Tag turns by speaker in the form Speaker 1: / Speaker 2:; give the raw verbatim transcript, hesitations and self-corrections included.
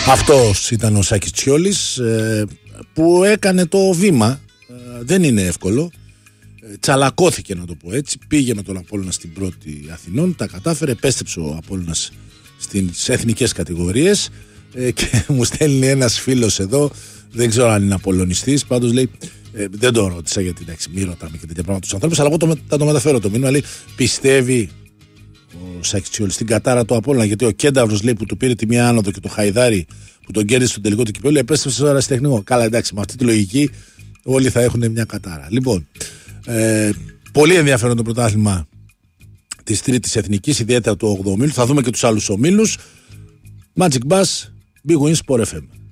Speaker 1: Αυτός ήταν ο Σάκης Τσιόλης, ε, που έκανε το βήμα. ε, Δεν είναι εύκολο. ε, Τσαλακώθηκε, να το πω έτσι. Πήγε με τον Απόλλωνα στην πρώτη Αθηνών, τα κατάφερε, επέστρεψε ο Απόλλωνας στις εθνικές κατηγορίες. ε, Και μου στέλνει ένας φίλος εδώ, δεν ξέρω αν είναι Απολλωνιστής, πάντως λέει, ε, δεν το ρώτησα γιατί εντάξει, μη ρωτάμε και τέτοια πράγματα τους ανθρώπους, αλλά εγώ το, θα το μεταφέρω το μήνυμα. Λέει, πιστεύει ο Σάκης Τσιόλης στην κατάρα του Απόλλωνα, γιατί ο Κένταυρος, λέει, που του πήρε τη μία άνοδο και το Χαϊδάρι που τον κέρδισε στο τελικό του κυπέλλου, επέστρεψε στο ερασιτεχνικό. Καλά, εντάξει, με αυτή τη λογική όλοι θα έχουν μια κατάρα. Λοιπόν, ε, πολύ ενδιαφέρον το πρωτάθλημα της τρίτης εθνικής, ιδιαίτερα του ογδοήμιλου. Θα δούμε και τους άλλους ομίλους. Magic Bass, Big Win Sport εφ εμ.